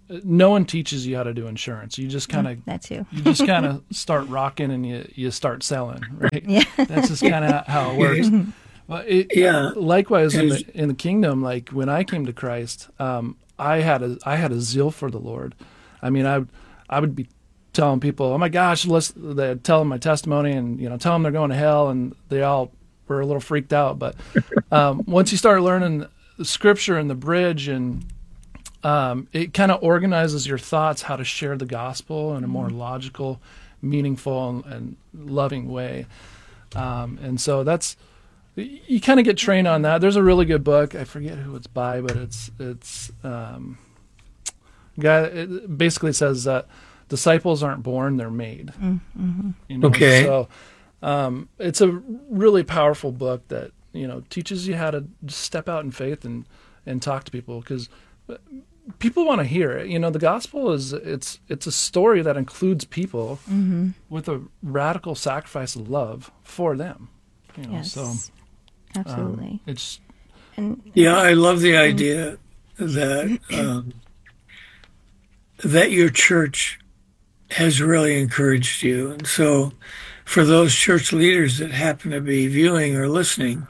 no one teaches you how to do insurance. You just kind of Mm, that too. you just kind of start rocking and you you start selling, right? Yeah. That's just kind of how it works. Well, it, Yeah. Likewise, in the in the kingdom, like when I came to Christ, um, I had a I had a zeal for the Lord. I mean, I would I would be telling people, "Oh my gosh, let's," they'd tell them my testimony, and you know, tell them they're going to hell, and they all were a little freaked out. But um, once you start learning the Scripture and the bridge, and um, it kind of organizes your thoughts how to share the gospel in a more logical, meaningful, and, and loving way. Um, and so that's. You kind of get trained on that. There's a really good book. I forget who it's by, but it's it's um, guy. It basically says that disciples aren't born; they're made. Mm-hmm. You know? Okay. So um, it's a really powerful book that you know teaches you how to step out in faith and and talk to people, because people want to hear it. You know, the gospel is it's it's a story that includes people Mm-hmm. with a radical sacrifice of love for them. You know, Yes. so. Absolutely. Um, it's and Yeah, I love the idea that um, that your church has really encouraged you. And so for those church leaders that happen to be viewing or listening,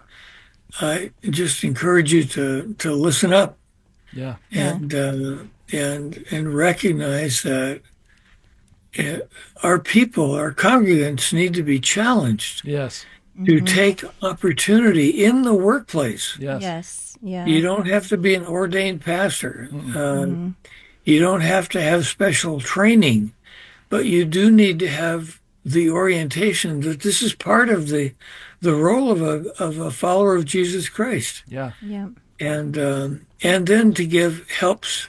I just encourage you to, to listen up yeah. and uh, and and recognize that uh, our people, our congregants need to be challenged Yes. to take opportunity in the workplace. Yes. Yes. Yeah. You don't have to be an ordained pastor. Mm-mm. Uh, Mhm. You don't have to have special training, but you do need to have the orientation that this is part of the the role of a of a follower of Jesus Christ. Yeah. Yeah. And um, and then to give helps,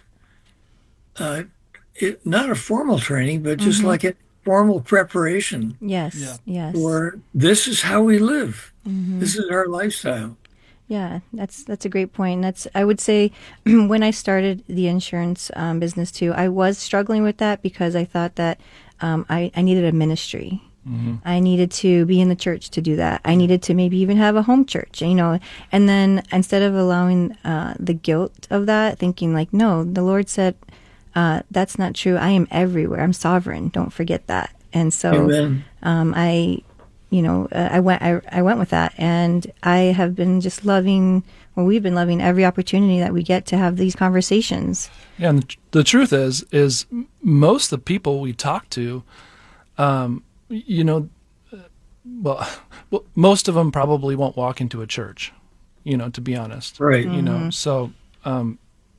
uh, it, not a formal training, but just Mhm. like a formal preparation. Yes. Yeah. Yes. Or this is how we live. Mhm. This is our lifestyle. Yeah, that's that's a great point. That's I would say when I started the insurance um, business too, I was struggling with that because I thought that um, I I needed a ministry. Mm-hmm. I needed to be in the church to do that. I needed to maybe even have a home church, you know. And then instead of allowing uh, the guilt of that, thinking like, no, the Lord said uh, that's not true. I am everywhere. I'm sovereign. Don't forget that. And so Amen. um, I. You know, uh, I went. I, I went with that, and I have been just loving. Well, we've been loving every opportunity that we get to have these conversations. Yeah, and the, the truth is, is most of the people we talk to, um, you know, uh, well, well, most of them probably won't walk into a church. You know, to be honest, Right. You know, Mhm. so, um,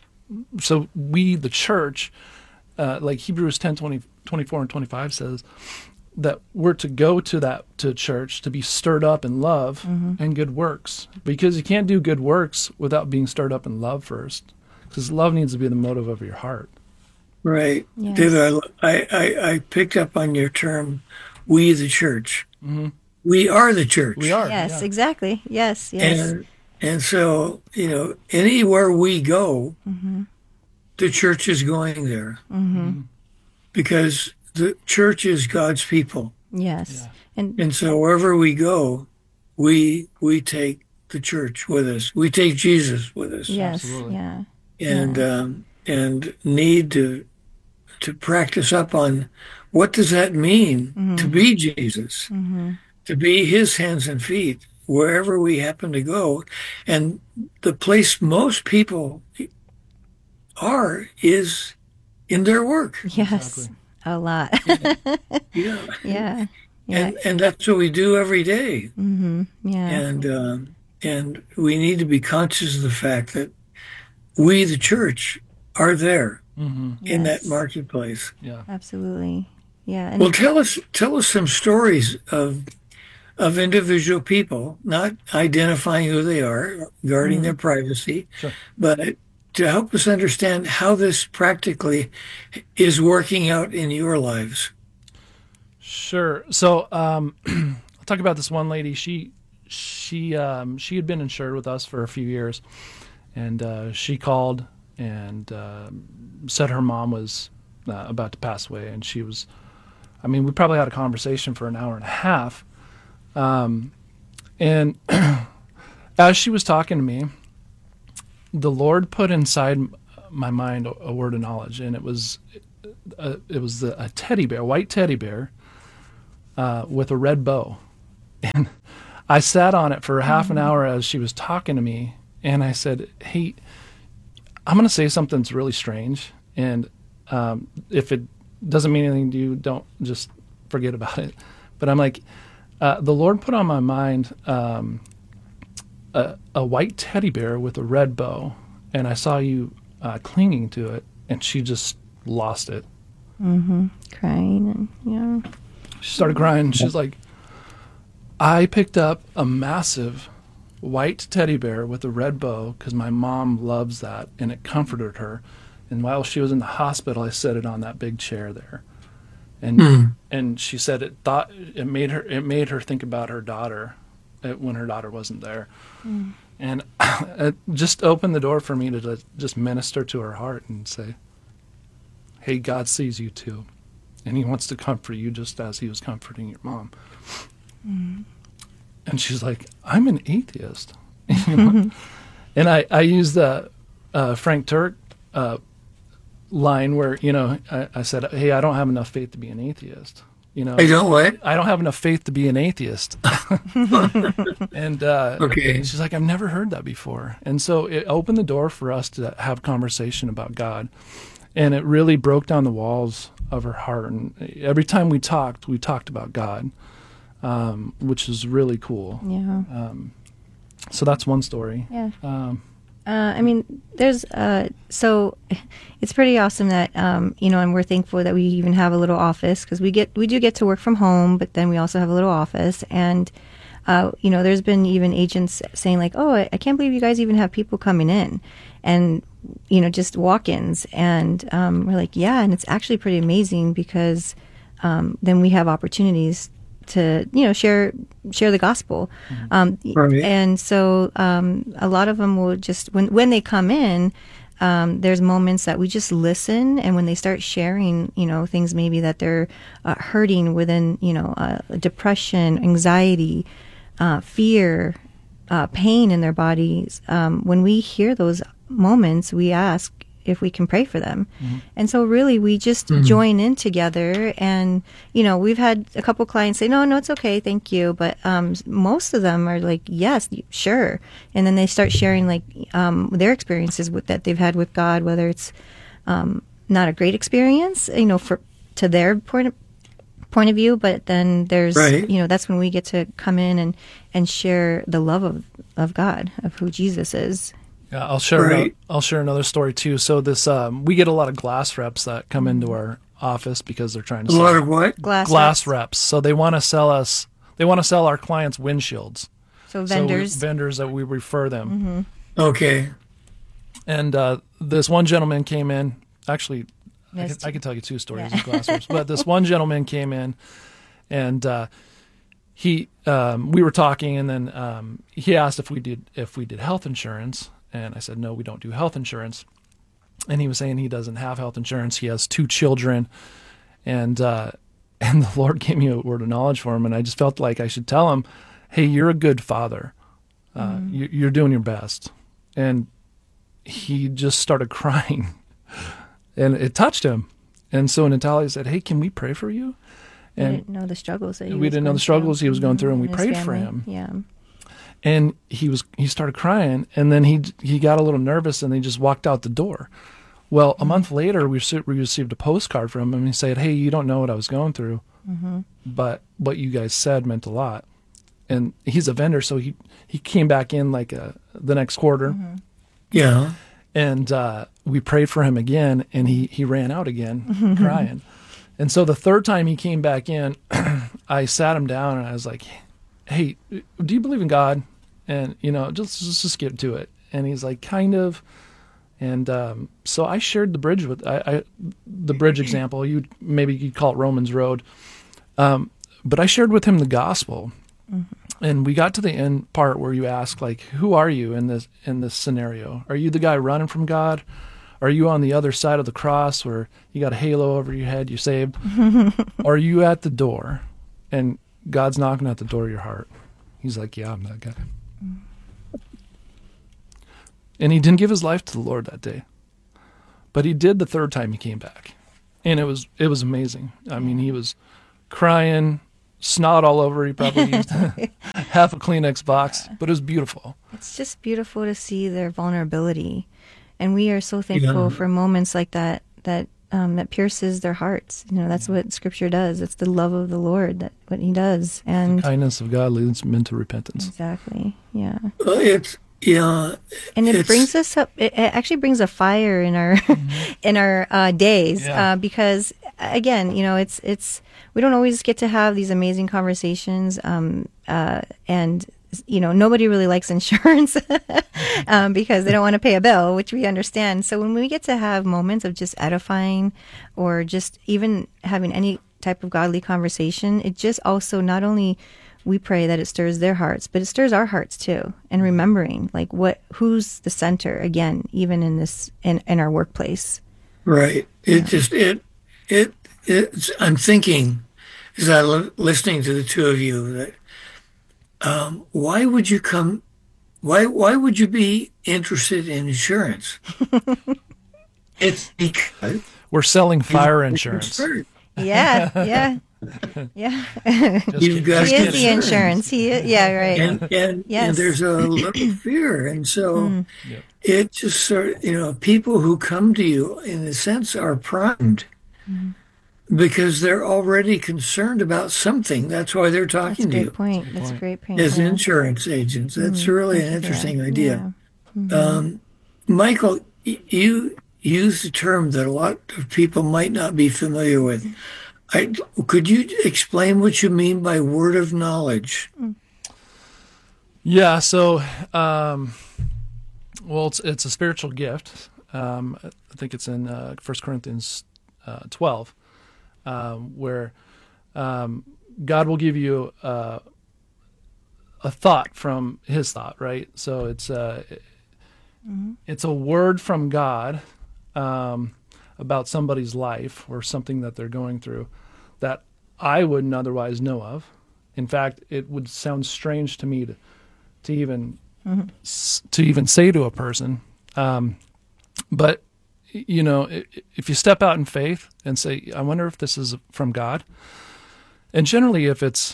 so we, the church, uh, like Hebrews ten, twenty, twenty-four and twenty-five says, that we're to go to that to church to be stirred up in love Mhm. and good works, because you can't do good works without being stirred up in love first, because love needs to be the motive of your heart. Right. Yes. David, I, I, I picked up on your term, we the church. Mm-hmm. We are the church. We are. Yes, yeah. exactly. Yes, yes. And, and so, you know, anywhere we go, Mm-hmm. the church is going there Mm-hmm. because the church is God's people. Yes, and And so wherever we go, we we take the church with us. We take Jesus with us. yes, Absolutely. yeah, And um, and need to to practice up on what does that mean to be Jesus, mm-hmm. to be his hands and feet wherever we happen to go. And the place most people are is in their work. yes, Exactly. a lot. Yeah. yeah, yeah. And and that's what we do every day. Mm-hmm. Yeah. And um, and we need to be conscious of the fact that we, the church, are there Mm-hmm. in that Yes. marketplace. Yeah. Absolutely. Yeah. And Well, tell us tell us some stories of of individual people, not identifying who they are, guarding Mm-hmm. their privacy, Sure. but to help us understand how this practically is working out in your lives. Sure. So um, I'll talk about this one lady. She she um, she had been insured with us for a few years, and uh, she called and uh, said her mom was uh, about to pass away, and she was. I mean, we probably had a conversation for an hour and a half, um, and as she was talking to me, the Lord put inside my mind a, a word of knowledge, and it was a, it was the, a teddy bear, a white teddy bear, uh, with a red bow, and I sat on it for half an hour as she was talking to me, and I said, "Hey, I'm going to say something that's really strange, and um, if it doesn't mean anything to you, don't just forget about it." But I'm like, uh, the Lord put on my mind um, a, a white teddy bear with a red bow, and I saw you uh, clinging to it, and she just lost it. Mm-hmm. Crying, and yeah. She started crying. She's like, I picked up a massive white teddy bear with a red bow because my mom loves that, and it comforted her. And while she was in the hospital, I set it on that big chair there, and mm. and she said it thought it made her it made her think about her daughter when her daughter wasn't there, mm. and it just opened the door for me to just minister to her heart and say, "Hey, God sees you too, and He wants to comfort you just as He was comforting your mom." Mm. And she's like, "I'm an atheist," you know? And I I use the uh, Frank Turk uh, line where, you know, I, I said, "Hey, I don't have enough faith to be an atheist." You know, I don't what? I don't have enough faith to be an atheist. And uh, okay. She's like, "I've never heard that before," and so it opened the door for us to have conversation about God, and it really broke down the walls of her heart. And every time we talked, we talked about God. Um, which is really cool. Yeah. Um, so that's one story. Yeah. Um, uh, I mean, there's uh, so it's pretty awesome that um, you know, and we're thankful that we even have a little office, because we get we do get to work from home, but then we also have a little office, and uh, you know, there's been even agents saying like, "Oh, I, I can't believe you guys even have people coming in," and you know, just walk-ins, and um, we're like, yeah, and it's actually pretty amazing because um, then we have opportunities to, you know, share share the gospel. Mm-hmm. Um, right. And so um, a lot of them will just, when, when they come in, um, there's moments that we just listen, and when they start sharing, you know, things maybe that they're uh, hurting within, you know, uh, depression, anxiety, uh, fear, uh, pain in their bodies, um, when we hear those moments, we ask if we can pray for them. Mm-hmm. And so really we just mm-hmm. join in together, and you know, we've had a couple clients say, no, no, it's okay, thank you. But um, most of them are like, yes, sure. And then they start sharing like um, their experiences with, that they've had with God, whether it's um, not a great experience, you know, for to their point of, point of view, but then there's, right. you know, that's when we get to come in and, and share the love of, of God, of who Jesus is. Yeah, I'll share. Right. Another, I'll share another story too. So this, um, we get a lot of glass reps that come into our office because they're trying to a sell lot of what glass, glass reps. reps. So they want to sell us. They want to sell our clients windshields. So vendors, so we, vendors that we refer them. Mm-hmm. Okay. And uh, this one gentleman came in. Actually, I Yes. can, I can tell you two stories of glass reps. But this one gentleman came in, and uh, he, um, we were talking, and then um, he asked if we did if we did health insurance. And I said, no, we don't do health insurance. And he was saying he doesn't have health insurance. He has two children. And uh, and the Lord gave me a word of knowledge for him. And I just felt like I should tell him, hey, you're a good father. Uh, mm. you, you're doing your best. And he just started crying. And it touched him. And so Natalia said, hey, can we pray for you? And we didn't know the struggles that he we was didn't know the struggles through. he was going through, and we His prayed family. for him. Yeah. And he was he started crying, and then he he got a little nervous, and they just walked out the door. Well, a month later, we received, we received a postcard from him, and he said, "Hey, you don't know what I was going through, mm-hmm. but what you guys said meant a lot." And he's a vendor, so he, he came back in like a, the next quarter. Mm-hmm. Yeah, and uh, we prayed for him again, and he he ran out again, crying. And so the third time he came back in, I sat him down, and I was like, "Hey, do you believe in God?" And, you know, just, just just get to it. And he's like, kind of. And um, so I shared the bridge with, I, I the bridge example. You maybe you'd call it Romans Road. Um, but I shared with him the gospel. Mm-hmm. And we got to the end part where you ask, like, who are you in this in this scenario? Are you the guy running from God? Are you on the other side of the cross where you got a halo over your head, you're saved? Or are you at the door and God's knocking at the door of your heart? He's like, yeah, I'm that guy. And he didn't give his life to the Lord that day. But he did the third time he came back, and it was it was amazing. I mean, he was crying, snot all over. He probably used half a Kleenex box, but it was beautiful. It's just beautiful to see their vulnerability, and we are so thankful Yeah. for moments like that that um, that pierces their hearts. You know, that's what Scripture does. It's the love of the Lord that what He does, and The kindness of God leads men to repentance. exactly, yeah. Well, it's yeah, And it it's- brings us up. It, it actually brings a fire in our in our uh, days Yeah. uh, because again, you know, it's it's we don't always get to have these amazing conversations, um, uh, and you know, nobody really likes insurance um, because they don't want to pay a bill, which we understand. So when we get to have moments of just edifying, or just even having any type of godly conversation, it just also not only we pray that it stirs their hearts, but it stirs our hearts too. And remembering like what, who's the center again, even in this, in, in our workplace. Right. It just it it it's. I'm thinking as I li- listening to the two of you that um, why would you come? Why why would you be interested in insurance? It's because We're selling fire insurance. Yeah, yeah, yeah. You've got he is the insurance. He is, yeah, right. And, and, yes. and there's a little fear. And so Mm. it just sort of, you know, people who come to you, in a sense, are primed Mm. because they're already concerned about something. That's why they're That's a talking to great you. point. That's a great point. As yeah. insurance agents. That's Mm, really thank an you for interesting that. idea. Yeah. Mhm. Um, Michael, y- you used a term that a lot of people might not be familiar with. I, could you explain what you mean by word of knowledge? Yeah, so, um, well, it's it's a spiritual gift. Um, I think it's in uh, First Corinthians uh, twelve, um, where um, God will give you uh, a thought from His thought, right? So it's uh, Mm-hmm. it's a word from God um, about somebody's life or something that they're going through that I wouldn't otherwise know of. In fact, it would sound strange to me to to even Mhm. s- to even say to a person. Um, but y- you know, i- if you step out in faith and say, "I wonder if this is from God," and generally, if it's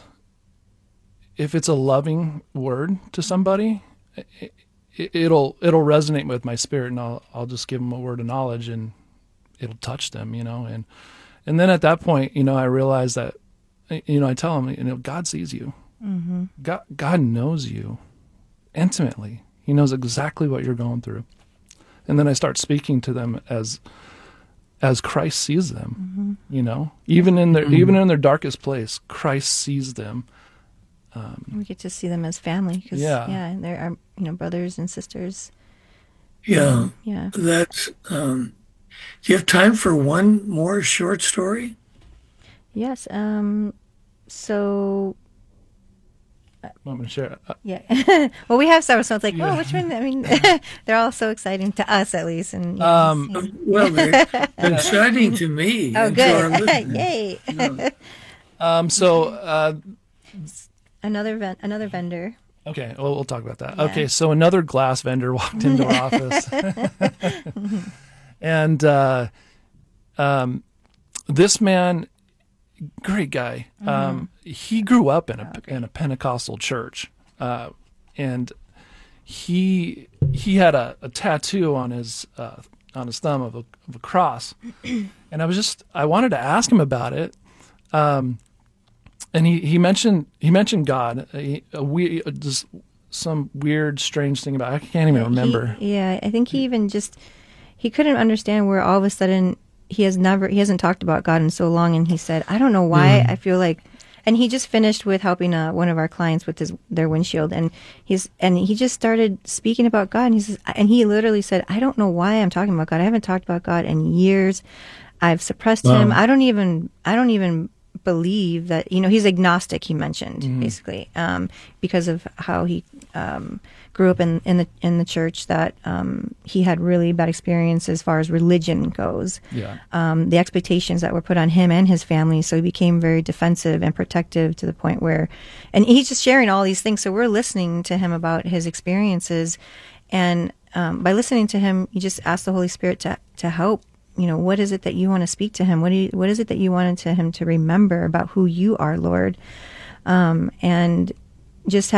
if it's a loving word to somebody, it, it'll it'll resonate with my spirit, and I'll I'll just give them a word of knowledge, and it'll touch them, you know, and and then at that point, you know, I realize that, you know, I tell them, you know, God sees you. Mm-hmm. God, God knows you intimately. He knows exactly what you're going through. And then I start speaking to them as as Christ sees them. Mm-hmm. You know, even in their Mhm. even in their darkest place, Christ sees them. Um, We get to see them as family because Yeah. yeah, they're our you know brothers and sisters. Yeah. Um, yeah. That's, um, do you have time for one more short story? Yes. Um. So want me to share? Uh, yeah. Well, we have several, so it's like, oh, which one? I mean, they're all so exciting to us, at least. And you know, Um, just, Well, they're exciting to me. Oh, and to our good! listeners. Yay! um, so uh, another ven- another vendor. okay, well, we'll talk about that. Yeah. Okay, so another glass vendor walked into our office, and uh, um, this man, great guy. Um, he grew up in a in a Pentecostal church, uh, and he he had a, a tattoo on his uh, on his thumb of a, of a cross, and I was just I wanted to ask him about it, um, and he, he mentioned he mentioned God, he, a we just some weird strange thing about it. I can't even remember. He- yeah, I think he even just he couldn't understand where all of a sudden he has never he hasn't talked about God in so long, and he said, I don't know why Mhm. I feel like. And he just finished with helping uh, one of our clients with his their windshield, and he's and he just started speaking about God, and he says, and he literally said, I don't know why I'm talking about God. I haven't talked about God in years. I've suppressed Wow. him. I don't even I don't even believe that, you know, he's agnostic, he mentioned, Mhm. basically, um, because of how he um, grew up in, in the in the church, that um, he had really bad experience as far as religion goes. Yeah. Um, the expectations that were put on him and his family, so he became very defensive and protective to the point where, and he's just sharing all these things, so we're listening to him about his experiences, and um, by listening to him, you just ask the Holy Spirit to to help. You know, what is it that you want to speak to him? What do you, what is it that you wanted to him to remember about who you are, Lord? Um, and just